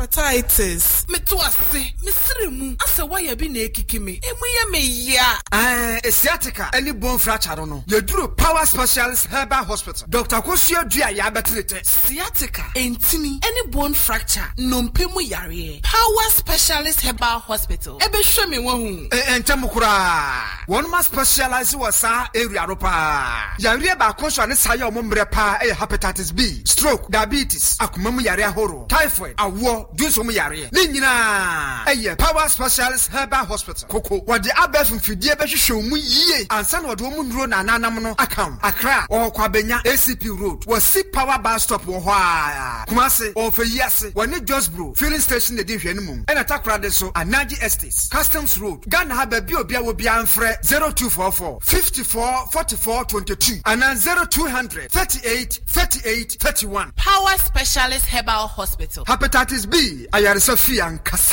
hepatitis. Me to ase, me sirimu. Ase why bi na ekiki me. Emu ye me ya. Sciatica any bone fracture no. You do Power Specialist Herbal Hospital. Dr. Kosio Dua ya betrete. Sciatica entini any bone fracture no mpemu yare. Power Specialist Herbal Hospital. Ebe hwe me wahu. Entemu kura. One must specialize wasa area ropa. Yare ba konso ne saye omombre pa hepatitis B, stroke, diabetes, akumemu yare ahoro, typhoid, awo, dunso yare. Ni nyina Power Specialist Herbal Hospital. Koko wode abef mfidie be hwehwe mu yie. Ansa na wode mu nduro na nanam no akam. Accra or Kwabenya ACP Road. Was Power Bar Stop wo ho a. Kumase or for yase. Wani Josbro filling station de di hwene mum. And atakra de so Anaji Estates, Customs Road. Ghana ha ba bi obia wo bia mfre 0244 54 44 22 and 0200 38 38 31. Power Specialist Herbal Hospital. Hepatitis B ayaresa fi ankasa.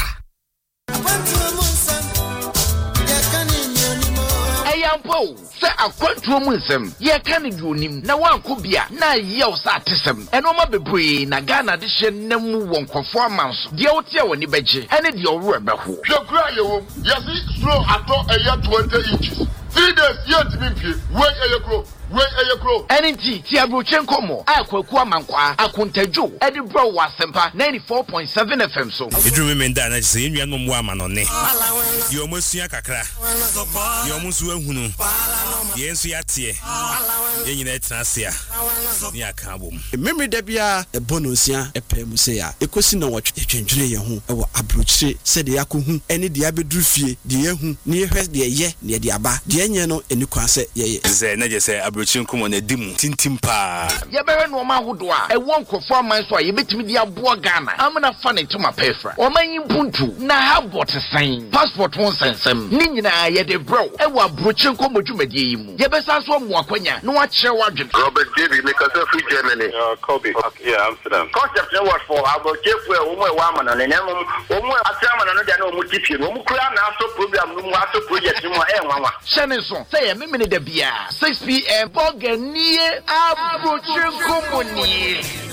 Ayampo se akwantuo mu nsem ye ka ne duonim na wanko bia na yew sa atesem enoma bebree na Ghana de hye namu wonkofo amanso de wote a woni beje ene de owro ebeho hwekura yewo yesi slow ato 20 inches 3 days yet bimfie wey eyekro Enti ti abrochen komo akwaku amankwa akontadwo edi bro wasempa 94.7 FM so edru me nda na se enua no mo amanone ye omosua kakra ye omusu ahunu ye nsu yatie ye nyina etrasia ni aka bom memre da bia ebonosia epem se ya ekosi na wotwe twentwene ye ho ewo abrochire se de yakohu ene de abedru fie de yehu ne yehwe de ye ne de aba de enye no eni kwa se ye ze na je se abrochinku na dimu tintim pa ye bewe no ma hodo a e won kofo aman so a ye betimi di aboa Ghana amna fa ne tuma pefra o man yimpuntu na habot san passport won sensem ni nyina ye de bro e wa abrochinku modwumadie yi mu ye besa so mo akwanya no wa kire wadwen Robert David make us free Germany Kobe yeah Amsterdam concept ne what for abrochefu e wo mo e wa amana ne nemu wo mo atiamana no dia na wo mo tipie no mo kura na aso program no mo aso project mo e nwanwa shene so say ye memene da bia 6 p.m. Boganie abrochinku monnie